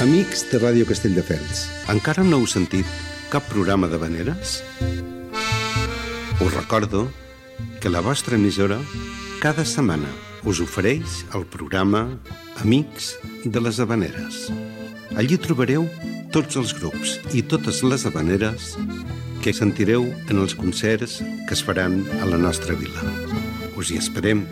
Amics de Ràdio Castelldefels, encara no heu sentit cap programa d'havaneres? Us recordo que la vostra emissora cada setmana us ofereix el programa Amics de les Havaneres. Allí trobareu tots els grups i totes les havaneres que sentireu en els concerts que es faran a la nostra vila. Us hi esperem.